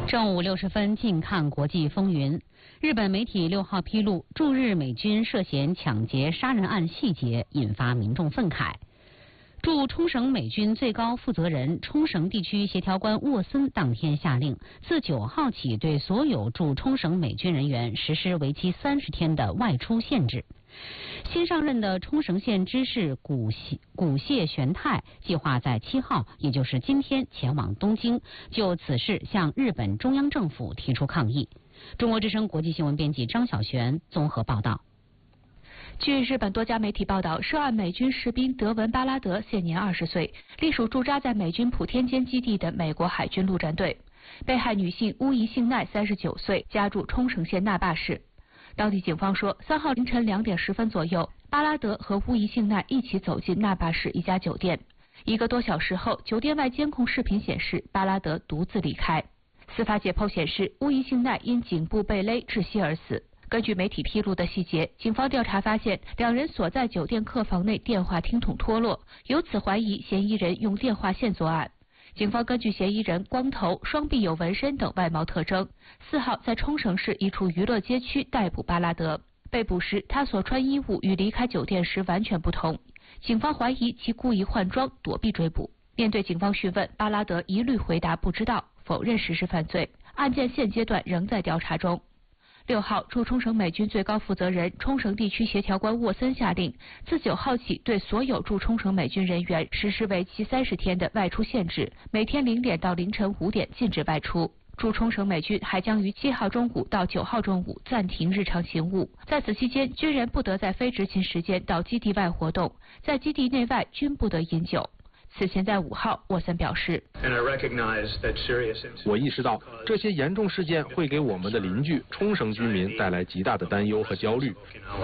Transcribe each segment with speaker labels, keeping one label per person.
Speaker 1: 正午60分，近看国际风云。日本媒体6号披露驻日美军涉嫌抢劫杀人案细节，引发民众愤慨。驻冲绳美军最高负责人、冲绳地区协调官沃森当天下令，自9号起对所有驻冲绳美军人员实施为期30天的外出限制。新上任的冲绳县知事古谢玄太计划在7号，也就是今天前往东京，就此事向日本中央政府提出抗议。中国之声国际新闻编辑张晓璇综合报道。
Speaker 2: 据日本多家媒体报道，涉案美军士兵德文·巴拉德现年20岁，隶属驻扎在美军普天间基地的美国海军陆战队。被害女性乌宜幸奈39岁，家住冲绳县那霸市。当地警方说，3号凌晨2点10分左右，巴拉德和乌宜幸奈一起走进那霸市一家酒店。1个多小时后，酒店外监控视频显示巴拉德独自离开。司法解剖显示，乌宜幸奈因颈部被勒窒息而死。根据媒体披露的细节，警方调查发现，2人所在酒店客房内电话听筒脱落，由此怀疑嫌疑人用电话线作案。警方根据嫌疑人光头、双臂有纹身等外貌特征，4号在冲绳市一处娱乐街区逮捕巴拉德。被捕时，他所穿衣物与离开酒店时完全不同，警方怀疑其故意换装躲避追捕。面对警方讯问，巴拉德一律回答不知道，否认实施犯罪。案件现阶段仍在调查中。6号，驻冲绳美军最高负责人、冲绳地区协调官沃森下令，自9号起对所有驻冲绳美军人员实施为期30天的外出限制，每天0点到凌晨5点禁止外出。驻冲绳美军还将于7号中午到9号中午暂停日常勤务，在此期间，军人不得在非执勤时间到基地外活动，在基地内外均不得饮酒。此前在5号，沃森表示，
Speaker 3: 我意识到这些严重事件会给我们的邻居冲绳居民带来极大的担忧和焦虑。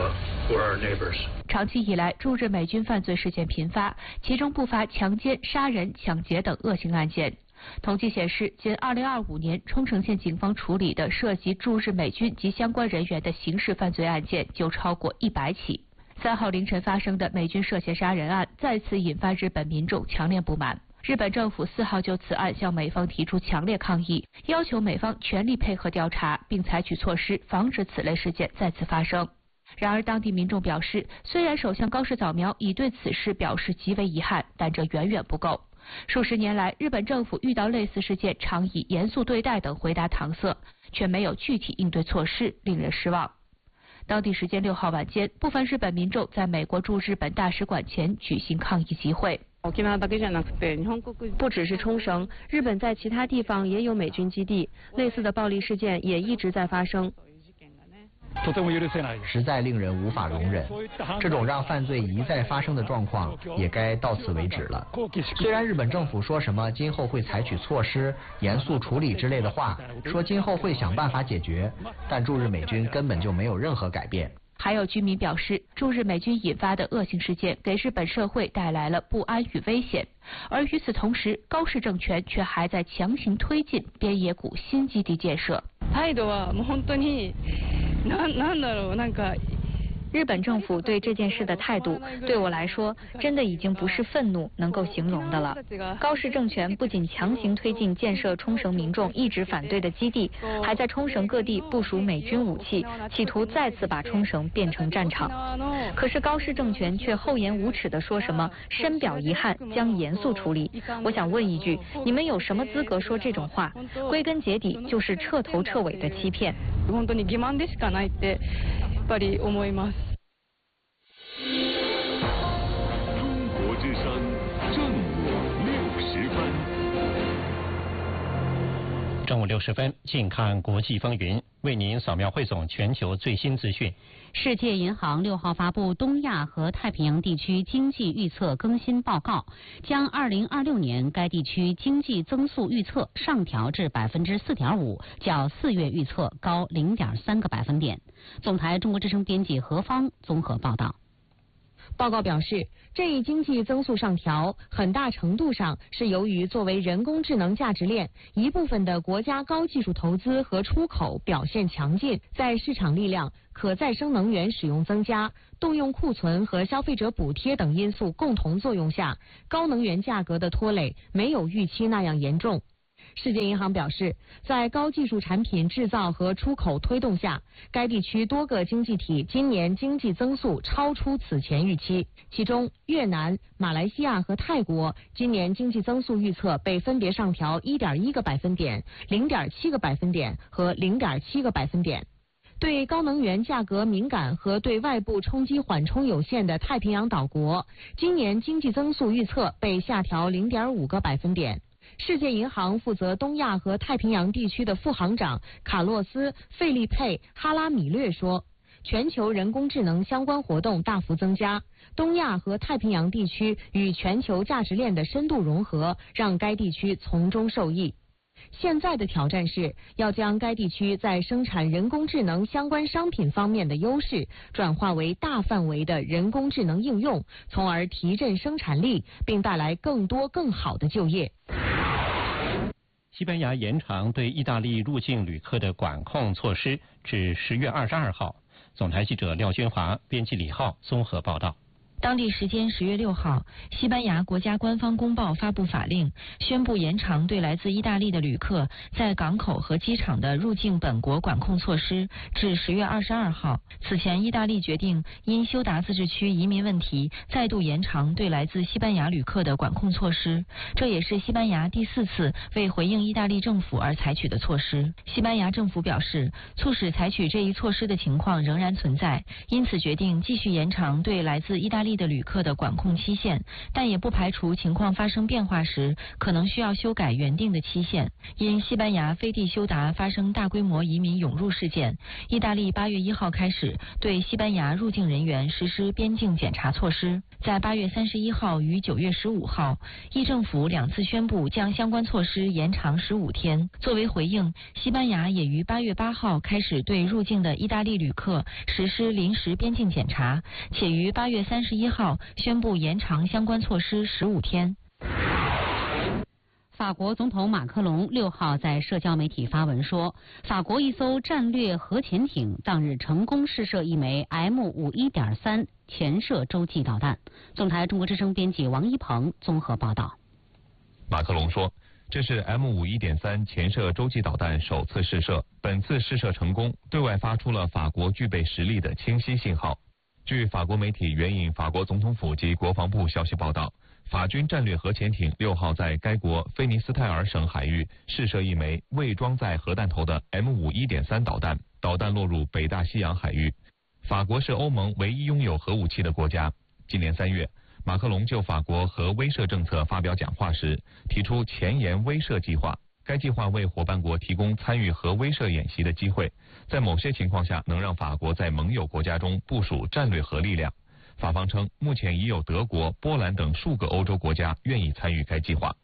Speaker 2: 长期以来，驻日美军犯罪事件频发，其中不乏强奸、杀人、抢劫等恶性案件。统计显示，仅2025年，冲绳县警方处理的涉及驻日美军及相关人员的刑事犯罪案件就超过100起。3号凌晨发生的美军涉嫌杀人案再次引发日本民众强烈不满。日本政府4号就此案向美方提出强烈抗议，要求美方全力配合调查，并采取措施防止此类事件再次发生。然而，当地民众表示，虽然首相高市早苗已对此事表示极为遗憾，但这远远不够。数十年来，日本政府遇到类似事件常以严肃对待等回答搪塞，却没有具体应对措施，令人失望。当地时间6号晚间，部分日本民众在美国驻日本大使馆前举行抗议集会。
Speaker 4: 不只是冲绳，日本在其他地方也有美军基地，类似的暴力事件也一直在发生。
Speaker 5: 实在令人无法容忍，这种让犯罪一再发生的状况也该到此为止了。虽然日本政府说什么今后会采取措施、严肃处理之类的话，说今后会想办法解决，但驻日美军根本就没有任何改变。
Speaker 2: 还有居民表示，驻日美军引发的恶性事件给日本社会带来了不安与危险，而与此同时，高市政权却还在强行推进边野古新基地建设。
Speaker 4: 日本政府对这件事的态度，对我来说，真的已经不是愤怒能够形容的了。高市政权不仅强行推进建设冲绳民众一直反对的基地，还在冲绳各地部署美军武器，企图再次把冲绳变成战场。可是高市政权却厚颜无耻地说什么深表遗憾，将严肃处理。我想问一句，你们有什么资格说这种话？归根结底就是彻头彻尾的欺骗。
Speaker 6: 中国之声正午60分。
Speaker 7: 正午60分，近看国际风云，为您扫描汇总全球最新资讯。
Speaker 1: 世界银行6号发布东亚和太平洋地区经济预测更新报告，将2026年该地区经济增速预测上调至4.5%，较4月预测高0.3个百分点。总台中国之声编辑何芳综合报道。
Speaker 8: 报告表示，这一经济增速上调很大程度上是由于作为人工智能价值链一部分的国家高技术投资和出口表现强劲，在市场力量、可再生能源使用增加、动用库存和消费者补贴等因素共同作用下，高能源价格的拖累没有预期那样严重。 世界银行表示，在高技术产品制造和出口推动下，该地区多个经济体今年经济增速超出此前预期。其中，越南、马来西亚和泰国今年经济增速预测被分别上调1.1个百分点、0.7个百分点和0.7个百分点。对高能源价格敏感和对外部冲击缓冲有限的太平洋岛国，今年经济增速预测被下调0.5个百分点。世界银行负责东亚和太平洋地区的副行长卡洛斯·费利佩·哈拉米略说，全球人工智能相关活动大幅增加，东亚和太平洋地区与全球价值链的深度融合，让该地区从中受益。现在的挑战是要将该地区在生产人工智能相关商品方面的优势转化为大范围的人工智能应用，从而提振生产力，并带来更多更好的就业。
Speaker 7: 西班牙延长对意大利入境旅客的管控措施至10月22号。总台记者廖军华，编辑李浩综合报道。
Speaker 9: 当地时间10月6号，西班牙国家官方公报发布法令，宣布延长对来自意大利的旅客在港口和机场的入境本国管控措施至10月22号。此前，意大利决定因休达自治区移民问题，再度延长对来自西班牙旅客的管控措施。这也是西班牙第4次为回应意大利政府而采取的措施。西班牙政府表示，促使采取这一措施的情况仍然存在，因此决定继续延长对来自意大利的旅客的管控期限，但也不排除情况发生变化时可能需要修改原定的期限。因西班牙飞地休达发生大规模移民涌入事件，意大利8月1号开始对西班牙入境人员实施边境检查措施。在8月31号与9月15号，意政府2次宣布将相关措施延长15天。作为回应，西班牙也于8月8号开始对入境的意大利旅客实施临时边境检查，且于8月31号宣布延长相关措施15天。
Speaker 1: 法国总统马克龙6号在社交媒体发文说，法国一艘战略核潜艇当日成功试射一枚 M51.3 潜射洲际导弹。总台中国之声编辑王一鹏综合报道。
Speaker 10: 马克龙说，这是 M51.3 潜射洲际导弹首次试射，本次试射成功，对外发出了法国具备实力的清晰信号。据法国媒体援引法国总统府及国防部消息报道，法军战略核潜艇6号在该国菲尼斯泰尔省海域试射一枚未装载核弹头的 M51.3 导弹，导弹落入北大西洋海域。法国是欧盟唯一拥有核武器的国家。今年3月，马克龙就法国核威慑政策发表讲话时，提出前沿威慑计划。该计划为伙伴国提供参与核威慑演习的机会，在某些情况下能让法国在盟友国家中部署战略核力量。法方称，目前已有德国、波兰等数个欧洲国家愿意参与该计划。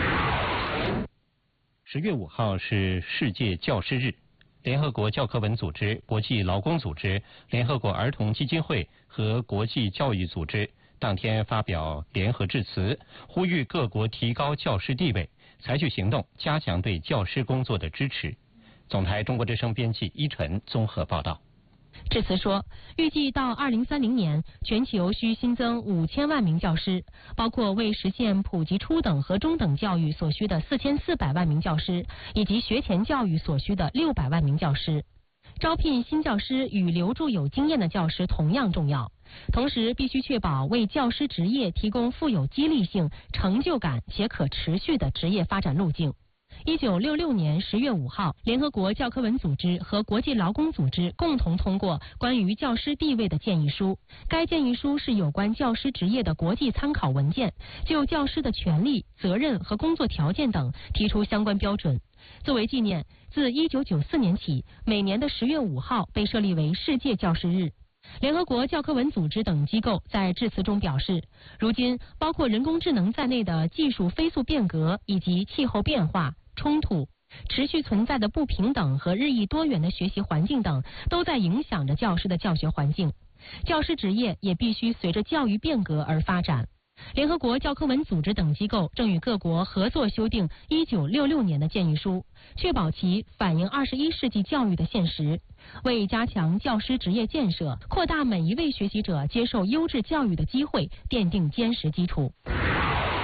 Speaker 7: 10月5号是世界教师日，联合国教科文组织、国际劳工组织、联合国儿童基金会和国际教育组织当天发表联合致辞，呼吁各国提高教师地位，采取行动加强对教师工作的支持。总台中国之声编辑依晨综合报道。
Speaker 11: 致辞说，预计到2030年，全球需新增5000万名教师，包括为实现普及初等和中等教育所需的4400万名教师，以及学前教育所需的600万名教师。招聘新教师与留住有经验的教师同样重要，同时必须确保为教师职业提供富有激励性、成就感且可持续的职业发展路径。1966年10月5号，联合国教科文组织和国际劳工组织共同通过关于教师地位的建议书。该建议书是有关教师职业的国际参考文件，就教师的权利、责任和工作条件等提出相关标准。作为纪念，自1994年起，每年的10月5号被设立为世界教师日。联合国教科文组织等机构在致辞中表示，如今包括人工智能在内的技术飞速变革以及气候变化、冲突、持续存在的不平等和日益多元的学习环境等，都在影响着教师的教学环境。教师职业也必须随着教育变革而发展。联合国教科文组织等机构正与各国合作修订1966年的建议书，确保其反映21世纪教育的现实，为加强教师职业建设、扩大每一位学习者接受优质教育的机会奠定坚实基础。